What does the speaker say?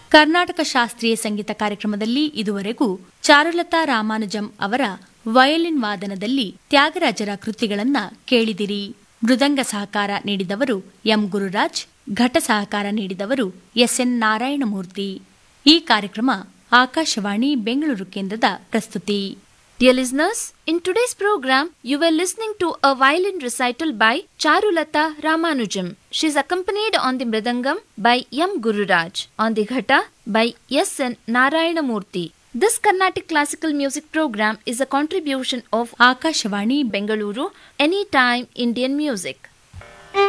ಕರ್ನಾಟಕ ಶಾಸ್ತ್ರೀಯ ಸಂಗೀತ ಕಾರ್ಯಕ್ರಮದಲ್ಲಿ ಇದುವರೆಗೂ ಚಾರುಲತಾ ರಾಮಾನುಜಂ ಅವರ ವಯೋಲಿನ್ ವಾದನದಲ್ಲಿ ತ್ಯಾಗರಾಜರ ಕೃತಿಗಳನ್ನ ಕೇಳಿದಿರಿ. ಮೃದಂಗ ಸಹಕಾರ ನೀಡಿದವರು ಎಂ ಗುರುರಾಜ್, ಘಟ ಸಹಕಾರ ನೀಡಿದವರು ಎಸ್ಎನ್ ನಾರಾಯಣಮೂರ್ತಿ. ಈ ಕಾರ್ಯಕ್ರಮ ಆಕಾಶವಾಣಿ ಬೆಂಗಳೂರು ಕೇಂದ್ರದ ಪ್ರಸ್ತುತಿ. Dear listeners, in today's program, you were listening to a violin recital by Charulata Ramanujam. She is accompanied on the mridangam by M. Gururaj, on the ghata by S. N. Narayanamurthy. This Carnatic classical music program is a contribution of Akashvani Bengaluru, Anytime Indian Music.